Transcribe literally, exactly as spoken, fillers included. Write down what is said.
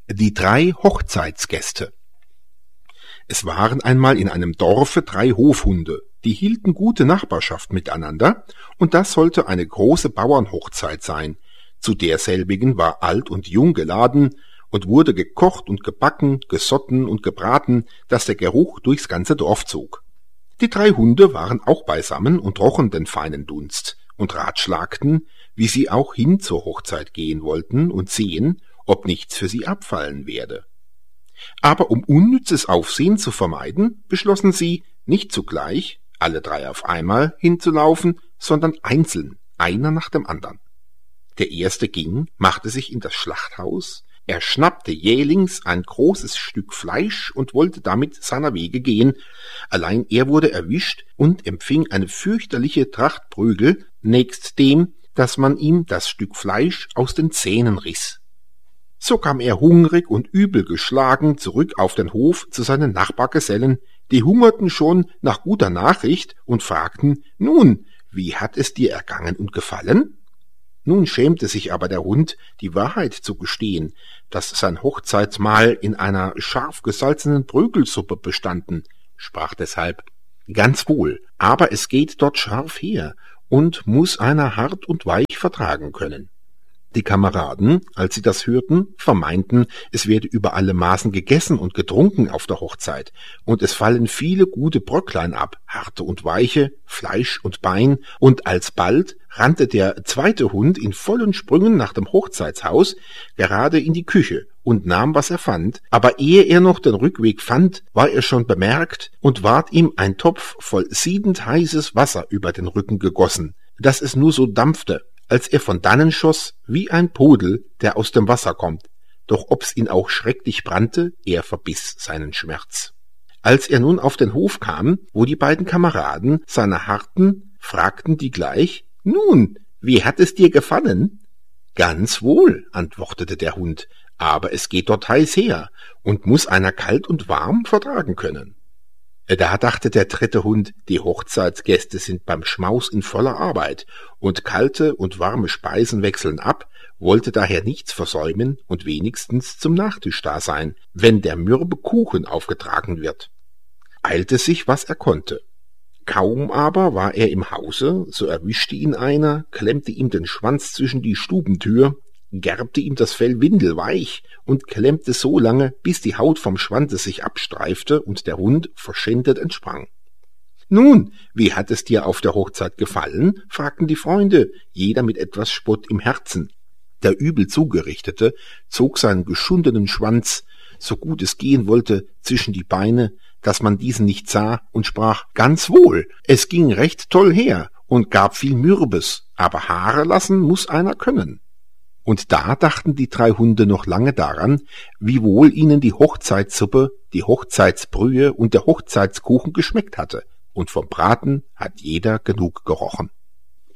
Die drei Hochzeitsgäste. Es waren einmal in einem Dorfe drei Hofhunde, die hielten gute Nachbarschaft miteinander, und das sollte eine große Bauernhochzeit sein. Zu derselbigen war alt und jung geladen und wurde gekocht und gebacken, gesotten und gebraten, dass der Geruch durchs ganze Dorf zog. Die drei Hunde waren auch beisammen und rochen den feinen Dunst und ratschlagten, wie sie auch hin zur Hochzeit gehen wollten und sehen, ob nichts für sie abfallen werde. Aber um unnützes Aufsehen zu vermeiden, beschlossen sie, nicht zugleich, alle drei auf einmal, hinzulaufen, sondern einzeln, einer nach dem andern. Der erste ging, machte sich in das Schlachthaus, er schnappte jählings ein großes Stück Fleisch und wollte damit seiner Wege gehen, allein er wurde erwischt und empfing eine fürchterliche Tracht Prügel, nächst dem, dass man ihm das Stück Fleisch aus den Zähnen riss. So kam er hungrig und übel geschlagen zurück auf den Hof zu seinen Nachbargesellen, die hungerten schon nach guter Nachricht und fragten, nun, wie hat es dir ergangen und gefallen? Nun schämte sich aber der Hund, die Wahrheit zu gestehen, dass sein Hochzeitsmahl in einer scharf gesalzenen Prügelsuppe bestanden, sprach deshalb, ganz wohl, aber es geht dort scharf her und muß einer hart und weich vertragen können. Die Kameraden, als sie das hörten, vermeinten, es werde über alle Maßen gegessen und getrunken auf der Hochzeit, und es fallen viele gute Bröcklein ab, harte und weiche, Fleisch und Bein, und alsbald rannte der zweite Hund in vollen Sprüngen nach dem Hochzeitshaus, gerade in die Küche, und nahm, was er fand, aber ehe er noch den Rückweg fand, war er schon bemerkt und ward ihm ein Topf voll siedend heißes Wasser über den Rücken gegossen, dass es nur so dampfte, als er von dannen schoss, wie ein Pudel, der aus dem Wasser kommt, doch ob's ihn auch schrecklich brannte, er verbiss seinen Schmerz. Als er nun auf den Hof kam, wo die beiden Kameraden seiner harrten, fragten die gleich, »Nun, wie hat es dir gefallen?« »Ganz wohl«, antwortete der Hund, »aber es geht dort heiß her und muß einer kalt und warm vertragen können.« Da dachte der dritte Hund, die Hochzeitsgäste sind beim Schmaus in voller Arbeit, und kalte und warme Speisen wechseln ab, wollte daher nichts versäumen und wenigstens zum Nachtisch da sein, wenn der mürbe Kuchen aufgetragen wird. Eilte sich, was er konnte. Kaum aber war er im Hause, so erwischte ihn einer, klemmte ihm den Schwanz zwischen die Stubentür, gerbte ihm das Fell windelweich und klemmte so lange, bis die Haut vom Schwanze sich abstreifte und der Hund verschändet entsprang. »Nun, wie hat es dir auf der Hochzeit gefallen?« fragten die Freunde, jeder mit etwas Spott im Herzen. Der übel Zugerichtete zog seinen geschundenen Schwanz, so gut es gehen wollte, zwischen die Beine, dass man diesen nicht sah, und sprach, »Ganz wohl, es ging recht toll her und gab viel Mürbes, aber Haare lassen muß einer können.« Und da dachten die drei Hunde noch lange daran, wie wohl ihnen die Hochzeitssuppe, die Hochzeitsbrühe und der Hochzeitskuchen geschmeckt hatte, und vom Braten hat jeder genug gerochen.